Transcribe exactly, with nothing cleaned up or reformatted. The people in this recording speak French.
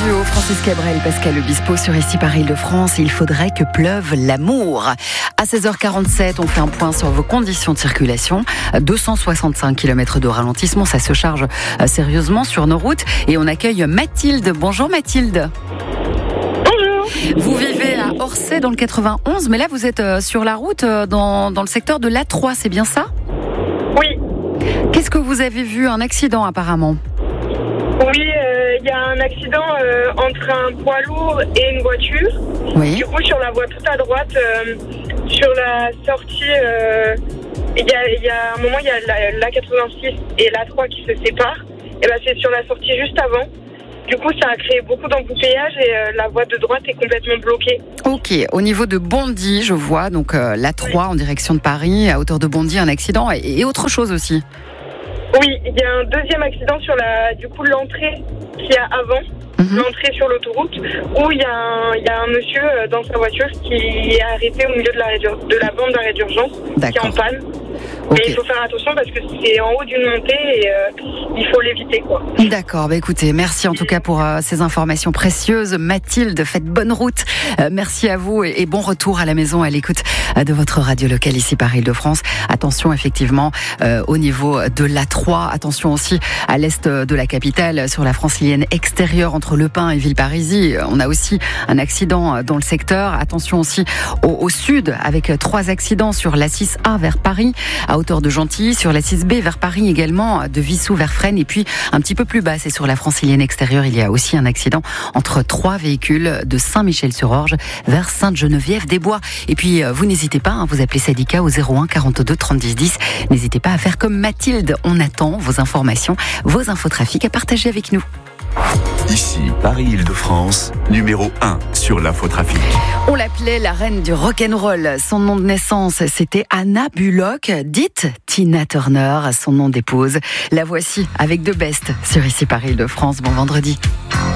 duo Francis Cabrel, Pascal Obispo sur Ici par Île-de-France. Il faudrait que pleuve l'amour. À seize heures quarante-sept, on fait un point sur vos conditions de circulation. deux cent soixante-cinq kilomètres de ralentissement, ça se charge sérieusement sur nos routes. Et on accueille Mathilde. Bonjour Mathilde. Bonjour. Vous vivez à Orsay dans le quatre-vingt-onze, mais là vous êtes sur la route dans, dans le secteur de l'A trois, c'est bien ça ? Oui. Qu'est-ce que vous avez vu ? Un accident apparemment ? Oui, il euh, y a un accident euh, entre un poids lourd et une voiture. Oui. Du coup, sur la voie tout à droite, euh, sur la sortie, il euh, y, a, y a un moment, il y a l'A quatre-vingt-six et l'A trois qui se séparent. Et ben, c'est sur la sortie juste avant. Du coup, ça a créé beaucoup d'embouteillages et euh, la voie de droite est complètement bloquée. Ok, au niveau de Bondy, je vois donc euh, l'A trois en direction de Paris, à hauteur de Bondy, un accident et, et autre chose aussi. Oui, il y a un deuxième accident sur la, du coup, l'entrée qu'il y a avant, mmh. l'entrée sur l'autoroute, où il y, a un, il y a un monsieur dans sa voiture qui est arrêté au milieu de la, de la bande d'arrêt d'urgence, qui est en panne. Okay. Et il faut faire attention parce que c'est en haut d'une montée et euh, il faut l'éviter, quoi. D'accord, bah écoutez, merci en tout cas pour euh, ces informations précieuses. Mathilde, faites bonne route. Euh, merci à vous et, et bon retour à la maison à l'écoute euh, de votre radio locale ici par Île-de-France. Attention effectivement euh, au niveau de l'A trois. Attention aussi à l'est de la capitale, sur la francilienne extérieure entre Le Pin et Villeparisis. On a aussi un accident dans le secteur. Attention aussi au, au sud avec trois accidents sur l'A six A vers Paris, à hauteur de Gentilly, sur l'A six B vers Paris également, de Vissou vers Fresnes, et puis un petit peu plus bas, c'est sur la francilienne extérieure, il y a aussi un accident entre trois véhicules de Saint-Michel-sur-Orge vers Sainte-Geneviève-des-Bois. Et puis vous n'hésitez pas, hein, vous appelez Sadika au zéro un quarante-deux trente dix. N'hésitez pas à faire comme Mathilde, on attend vos informations, vos infotrafics à partager avec nous. Ici, Paris-Île-de-France, numéro un sur l'infotrafic. On l'appelait la reine du rock'n'roll. Son nom de naissance, c'était Anna Bullock, dite Tina Turner, son nom d'épouse. La voici avec The Best sur Ici Paris-Île-de-France. Bon vendredi.